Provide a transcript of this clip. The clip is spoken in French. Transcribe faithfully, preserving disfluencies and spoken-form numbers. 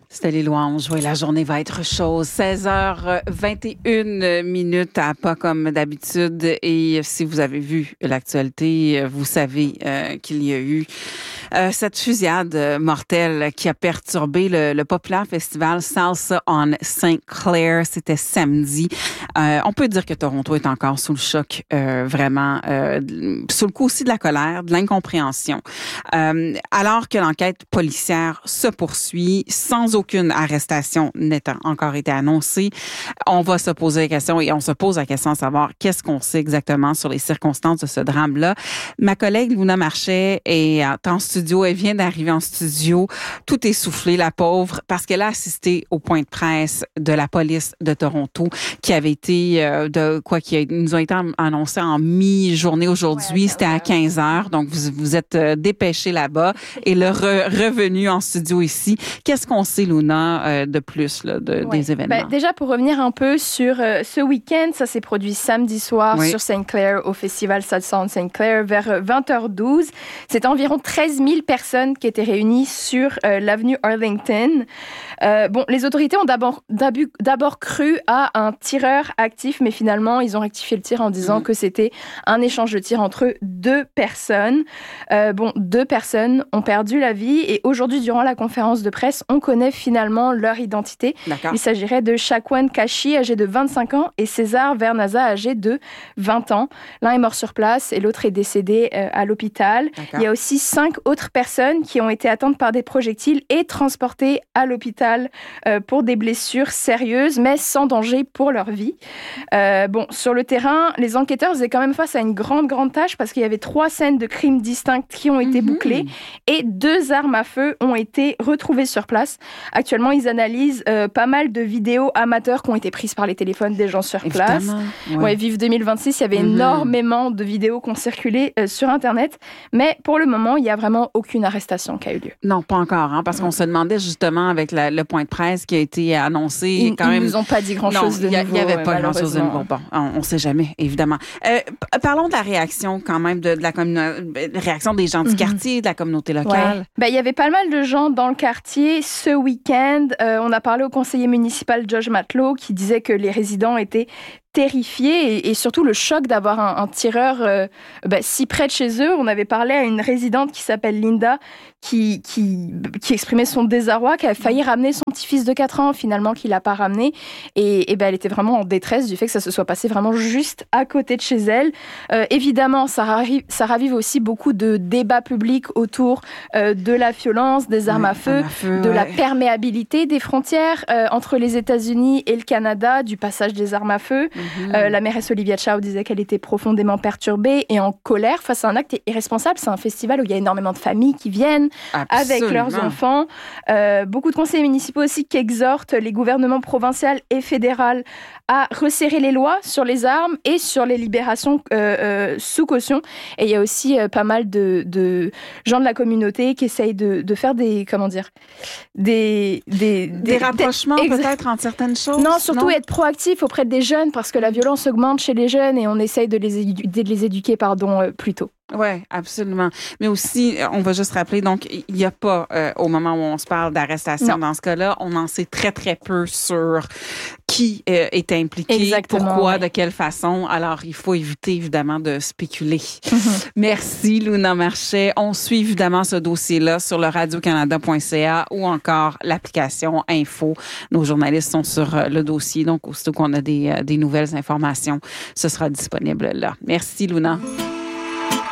C'était les louanges. Oui, la journée va être chaude. seize heures vingt et une minutes à pas comme d'habitude. Et si vous avez vu l'actualité, vous savez euh, qu'il y a eu euh, cette fusillade mortelle qui a perturbé le, le populaire festival Salsa on Saint Clair. C'était samedi. Euh, on peut dire que Toronto est encore sous le choc, euh, vraiment, euh, sous le coup aussi de la colère, de l'incompréhension. Euh, alors que l'enquête policière se poursuit sans aucune arrestation n'ayant encore été annoncée, on va se poser la question et on se pose la question de savoir qu'est-ce qu'on sait exactement sur les circonstances de ce drame-là. Ma collègue Luna Marchais est en studio, elle vient d'arriver en studio, tout essoufflé, la pauvre, parce qu'elle a assisté au point de presse de la police de Toronto qui avait été, euh, de quoi, qui a, nous a été annoncé en mi-journée aujourd'hui, ouais, c'était à quinze heures, donc vous vous êtes dépêché là-bas et le re- revenu en studio ici. Qu'est-ce qu'on sait, Luna, euh, de plus là, de, ouais. des événements? Ben, déjà, pour revenir un peu sur euh, ce week-end, ça s'est produit samedi soir oui. sur Saint Clair, au festival Salsa on Saint Clair, vers vingt heures douze. C'était environ treize mille personnes qui étaient réunies sur euh, l'avenue Arlington. Euh, bon, les autorités ont d'abord, d'abord cru à un tireur actif, mais finalement, ils ont rectifié le tir en disant mmh. que c'était un échange de tirs entre deux personnes. Euh, bon, deux personnes ont perdu la vie et aujourd'hui, durant la conférence de presse, on connaît finalement leur identité. D'accord. Il s'agirait de Shaquan Kashi, âgé de vingt-cinq ans, et César Vernaza, âgé de vingt ans. L'un est mort sur place et l'autre est décédé euh, à l'hôpital. D'accord. Il y a aussi cinq autres personnes qui ont été atteintes par des projectiles et transportées à l'hôpital euh, pour des blessures sérieuses, mais sans danger pour leur vie. Euh, bon, sur le terrain, les enquêteurs étaient quand même face à une grande, grande tâche parce qu'il y avait trois scènes de crimes distinctes qui ont été mmh. bouclées et deux armes à feu ont été retrouvées sur place. Actuellement, ils analysent euh, pas mal de vidéos amateurs qui ont été prises par les téléphones des gens sur place. Ouais. Ouais, Vive deux mille vingt-six, il y avait mmh. énormément de vidéos qui ont circulé euh, sur Internet, mais pour le moment, il n'y a vraiment aucune arrestation qui a eu lieu. Non, pas encore, hein, parce mmh. qu'on se demandait justement avec la, le point de presse qui a été annoncé. Ils quand même, nous ont pas dit grand-chose non, de nouveau. Il n'y avait pas ouais, grand-chose de nouveau. Bon, on ne sait jamais, évidemment. Euh, parlons de la réaction quand même, de, de la communa- réaction des gens du mmh. quartier, de la communauté locale. Ouais. Ben, il y avait pas mal de gens dans le quartier ce week-end. Euh, on a parlé au conseiller municipal Josh Matlow qui disait que les résidents étaient terrifiés et, et surtout le choc d'avoir un, un tireur euh, ben, si près de chez eux. On avait parlé à une résidente qui s'appelle Linda qui, qui, qui exprimait son désarroi, qui avait failli ramener son petit-fils de quatre ans, finalement, qui ne l'a pas ramené. Et, et ben, elle était vraiment en détresse du fait que ça se soit passé vraiment juste à côté de chez elle. Euh, évidemment, ça ravive, ça ravive aussi beaucoup de débats publics autour euh, de la violence, des armes oui, à feu, à feu de ouais. la perméabilité des frontières euh, entre les États-Unis et le Canada, du passage des armes à feu. Mm-hmm. Euh, la mairesse Olivia Chow disait qu'elle était profondément perturbée et en colère face à un acte irresponsable. C'est un festival où il y a énormément de familles qui viennent Absolument. avec leurs enfants. Euh, beaucoup de conseillers municipaux aussi qui exhortent les gouvernements provinciaux et fédéraux à resserrer les lois sur les armes et sur les libérations euh, euh, sous caution. Et il y a aussi euh, pas mal de, de gens de la communauté qui essayent de, de faire des, comment dire, des... Des, des, des rapprochements des, peut-être entre certaines choses. Non, surtout non? être proactif auprès des jeunes parce que la violence augmente chez les jeunes et on essaye de les, édu- de les éduquer pardon, euh, plus tôt. Oui, absolument. Mais aussi, on va juste rappeler, donc, il n'y a pas, euh, au moment où on se parle d'arrestation non. dans ce cas-là, on en sait très, très peu sur qui euh, est impliqué, Exactement, pourquoi, ouais. de quelle façon. Alors, il faut éviter, évidemment, de spéculer. Mm-hmm. Merci, Luna Marchais. On suit, évidemment, ce dossier-là sur le radio canada point c a ou encore l'application Info. Nos journalistes sont sur le dossier, donc, aussitôt qu'on a des, des nouvelles informations, ce sera disponible là. Merci, Luna.